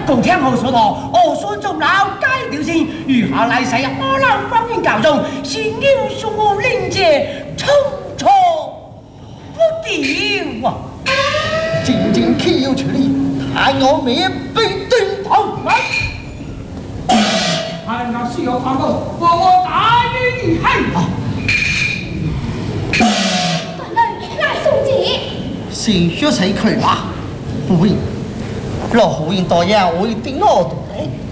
共听后所托，我孙终老该调性，余下来世我老方言教中，是英雄我领节，冲错不掉啊！ 真正岂有此理！太我灭被钉头来！ 看那需要看到，我打于你害啊！ 本人来送姐。 先学谁去吧？不会，老胡人多呀，我一定我的。